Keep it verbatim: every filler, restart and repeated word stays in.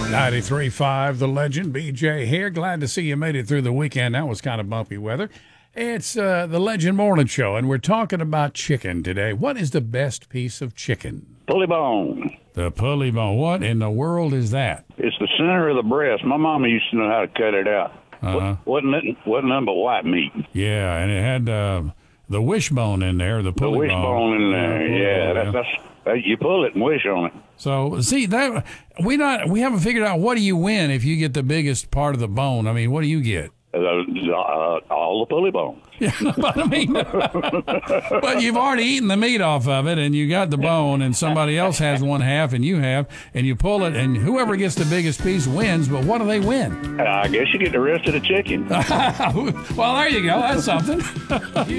ninety-three point five, The Legend, B J here. Glad to see you made it through the weekend. That was kind of bumpy weather. It's uh, The Legend Morning Show, and we're talking about chicken today. What is the best piece of chicken? Pulley bone. The pulley bone. What in the world is that? It's the center of the breast. My mama used to know how to cut it out. Uh-huh. Wasn't it, wasn't nothing but white meat. Yeah, and it had uh, the wishbone in there, the The pulley wishbone in there. Yeah, Yeah, pulley bone, that's, that's uh, you pull it and wish on it. So see that we not we haven't figured out what do you win if you get the biggest part of the bone. I mean, what do you get? Uh, uh, all the pulley bone. Yeah, but I mean, but you've already eaten the meat off of it, and you got the bone, and somebody else has one half, and you have, and you pull it, and whoever gets the biggest piece wins. But what do they win? Uh, I guess you get the rest of the chicken. Well, there you go. That's something.